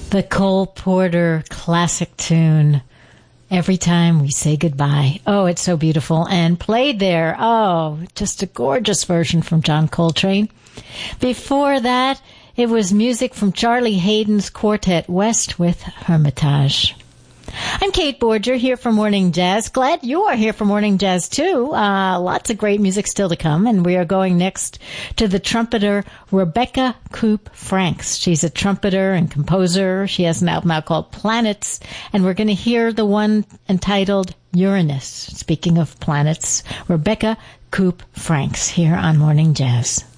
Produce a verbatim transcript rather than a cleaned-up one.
The Cole Porter classic tune, Every Time We Say Goodbye. Oh, it's so beautiful. And played there. Oh, just a gorgeous version from John Coltrane. Before that, it was music from Charlie Hayden's Quartet West with Hermitage. I'm Kate Borger here for Morning Jazz. Glad you are here for Morning Jazz too. Uh, lots of great music still to come, and we are going next to the trumpeter Rebecca Coop Franks. She's a trumpeter and composer. She has an album out called Planets, and we're going to hear the one entitled Uranus. Speaking of planets, Rebecca Coop Franks here on Morning Jazz.